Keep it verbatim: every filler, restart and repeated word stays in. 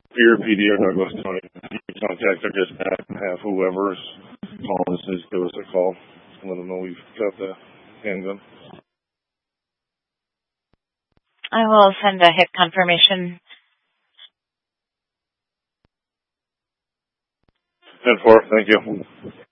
Your P D or Douglas County, you contact our dispatch and have whoever's calling us just give us a call. Let them know we've got the handgun. I will send a hit confirmation. ten four, thank you.